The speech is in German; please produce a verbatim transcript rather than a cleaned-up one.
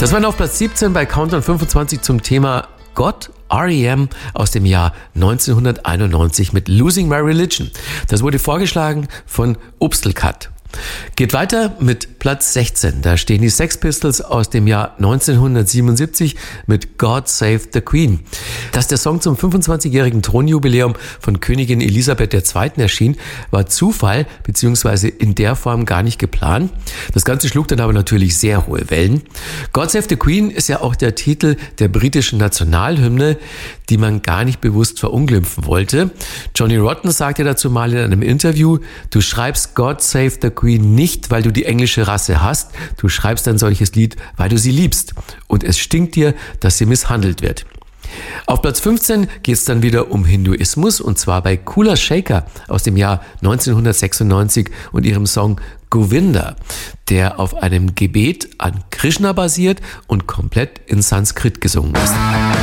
Das war auf Platz siebzehn bei Countdown fünfundzwanzig zum Thema Gott, R E M aus dem Jahr neunzehnhunderteinundneunzig mit Losing My Religion. Das wurde vorgeschlagen von Upstelkat. Geht weiter mit Platz sechzehn. Da stehen die Sex Pistols aus dem Jahr neunzehnhundertsiebenundsiebzig mit God Save the Queen. Dass der Song zum fünfundzwanzigjährigen Thronjubiläum von Königin Elisabeth der Zweiten erschien, war Zufall bzw. in der Form gar nicht geplant. Das Ganze schlug dann aber natürlich sehr hohe Wellen. God Save the Queen ist ja auch der Titel der britischen Nationalhymne, die man gar nicht bewusst verunglimpfen wollte. Johnny Rotten sagte dazu mal in einem Interview: Du schreibst God Save the Queen nicht, weil du die englische Rasse hast. Du schreibst ein solches Lied, weil du sie liebst. Und es stinkt dir, dass sie misshandelt wird. Auf Platz fünfzehn geht es dann wieder um Hinduismus, und zwar bei Kula Shaker aus dem Jahr neunzehnhundertsechsundneunzig und ihrem Song Govinda, der auf einem Gebet an Krishna basiert und komplett in Sanskrit gesungen ist.